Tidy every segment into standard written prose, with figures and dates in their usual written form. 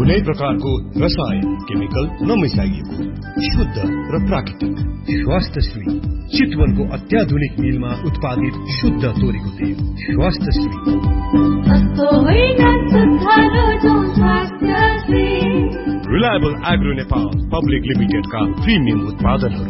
कुनै प्रकारको रसायन केमिकल नमिसाइएको शुद्ध र प्राकृतिक स्वास्थ्यश्री चितवनको अत्याधुनिक मिलमा उत्पादित शुद्ध तोरीको तेल स्वास्थ्यश्री। रिलायबल एग्रो नेपाल पब्लिक लिमिटेडका प्रिमियम उत्पादनहरू।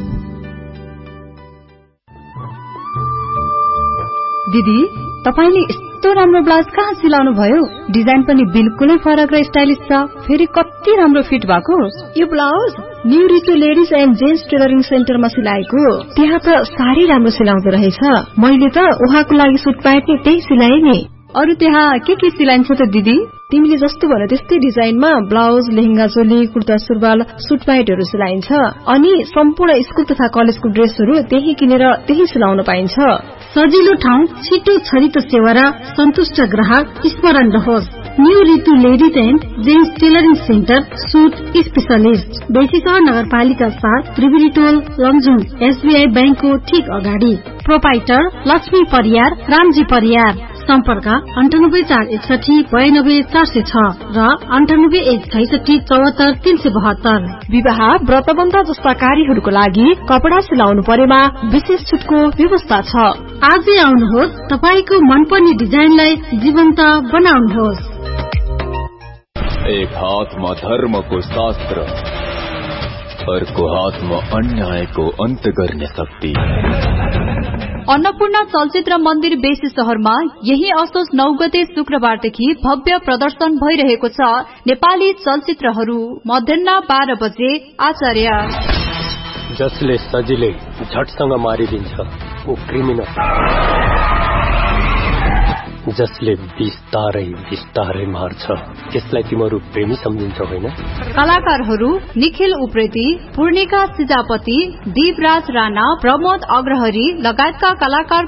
दिदी तपाईले यस्तो राम्रो ब्लाउज कहाँ सिलाउनु भयो? डिजाइन पनि बिल्कुलै फरक र स्टाइलिश छ, फेरि कति राम्रो फिट भएको। यो blouse new Ritu ladies and gents tailoring सेन्टरमा सिलाएको। त्यहाँ त साह्रै राम्रो सिलाउँदो रहेछ। मैले त उहाँको लागि सुट प्यान्ट नि त्यही सिलाए नि। अरु त्यहाँ के सिलाइन्छ त दिदी? तिमीले जस्तो भने त्यस्तै डिजाइनमा ब्लाउज, लेहेंगा चोली, कुर्ता सुरुवाल, सुट प्यान्टहरू सिलाइन्छ। अनि सम्पूर्ण स्कुल तथा कलेजको ड्रेसहरू त्यही किनेर त्यही सिलाउन पाइन्छ। सजिलो ठाउँ, छिटो छरितो सेवा र सन्तुष्ट ग्राहक स्मरण रहोस्। New Ritu ladies and gents tailoring centre, suit specialist, Besisahar नगरपालिका 7, त्रिवेणी टोल, लमजुङ, एसबीआई बैंकको ठीक अगाडि। प्रोपाइटर लक्ष्मी परियार, रामजी परियार। सम्पर्क 9841692406 र 9816674372। विवाह, व्रतबन्ध जस्ता कार्यहरूको लागि कपडा सिलाउनु परेमा विशेष छुटको व्यवस्था छ। आजै आउनुहोस्, तपाईको मनपर्ने डिजाइनलाई जीवन्त बनाउनुहोस्। एक हातमा धर्मको शास्त्र, अर्को हातमा अन्यायको अन्त गर्ने शक्ति। अन्नपूर्ण चलचित्र मन्दिर बेसी शहरमा यही असोज 9 गते शुक्रबारदेखि भव्य प्रदर्शन भइरहेको छ। नेपाली चलचित्रहरू मध्याह 12 बजे। आचार्य जसले सजिलै झटसँग मारिदिन्छ ऊ क्रिमिनल, जसले बिस्तारै बिस्तारै मार्छ त्यसलाई तिमीहरू प्रेमी सम्झिन्छौ होइन? कलाकारहरू निखिल उप्रेती, पूर्णिका सिजापति, दीपराज राणा, प्रमोद अग्रहरी लगायतका कलाकार